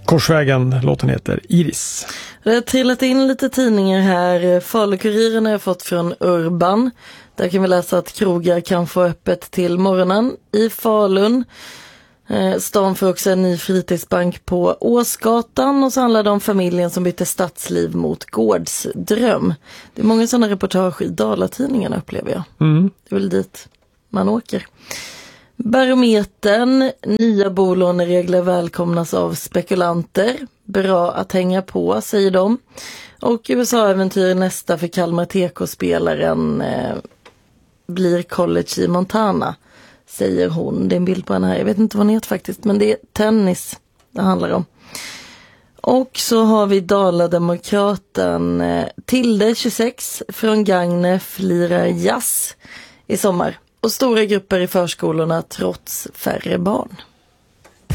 Korsvägen, låten heter Iris. Det har trillat in lite tidningar här. Falukuriren har jag fått från Urban. Där kan vi läsa att krogar kan få öppet till morgonen i Falun. Stan får också en ny fritidsbank på Åsgatan, och så handlar det om familjen som bytte stadsliv mot gårdsdröm. Det är många sådana reportage i Dalatidningarna, upplever jag. Det är väl dit man åker. Barometern, nya bolåneregler välkomnas av spekulanter. Bra att hänga på, säger de. Och USA-äventyr nästa för Kalmar TK-spelaren blir college i Montana, säger hon. Det är en bild på henne här. Jag vet inte vad hon heter faktiskt, men det är tennis det handlar om. Och så har vi Dala-Demokraten Tilde 26 från Gagnef lirar jazz i sommar. Och stora grupper i förskolorna trots färre barn.